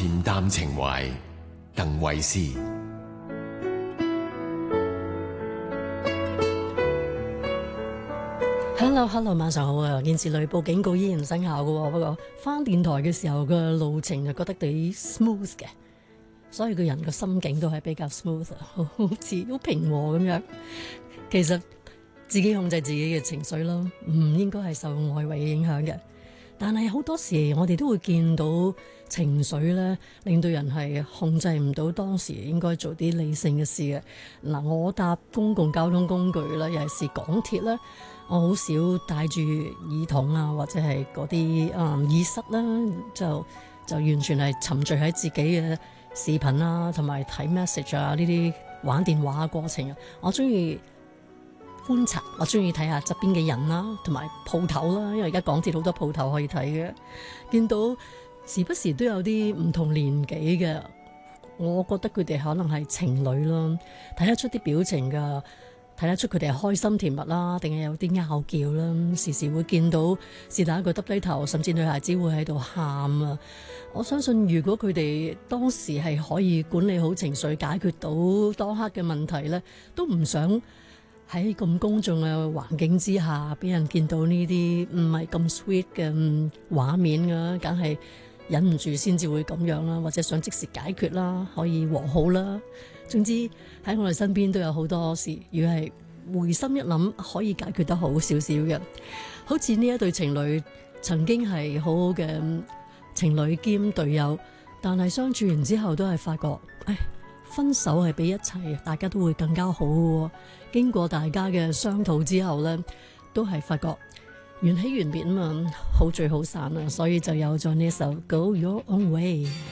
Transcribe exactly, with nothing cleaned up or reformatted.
恬淡情懷，鄧慧思。 Hello Hello， 晚上好啊！現時雷暴警告依然生效嘅，不過翻電台嘅時候嘅路程就覺得幾 smooth 嘅，所以個人個心境都係比較 smooth， 好似好平和咁樣。其實自己控制自己嘅情緒咯，唔應該係受外圍嘅影響嘅。但係好多時我哋都會見到情緒咧，令到人係控制唔到當時應該做啲理性嘅事嘅。嗱，我搭公共交通工具啦，尤其是港鐵啦。我好少戴住耳筒啊，或者係嗰啲嗯耳塞啦，就就完全係沉醉喺自己嘅視頻啦，同埋睇 message 啊，呢啲玩電話嘅過程啊。我中意觀察，我中意睇下側邊嘅人啦，同埋鋪頭啦，因為而家港鐵好多鋪頭可以睇嘅，見到時不時都有啲唔同年紀嘅，我覺得佢哋可能係情侶啦，睇得出啲表情噶。睇得出佢哋係開心甜蜜啦，定係有啲拗撬啦。時時會見到是但一個耷低頭，甚至女孩子會喺度喊啊！我相信如果佢哋當時係可以管理好情緒，解決到當刻嘅問題呢，都唔想喺咁公眾嘅環境之下，俾人見到呢啲唔係咁 sweet 嘅畫面㗎，梗係忍唔住先至會咁樣啦，或者想即時解決啦，可以和好啦。總之喺我哋身邊都有好多事，如果係回心一諗，可以解決得好少少嘅。好似呢一對情侶曾經係好好嘅情侶兼隊友，但係相處完之後都係發覺，唉，分手係比一切大家都會更加好嘅。經過大家嘅商討之後呢，都係發覺緣起緣滅啊嘛，好聚好散啊，所以就有咗呢首《Go Your Own Way》。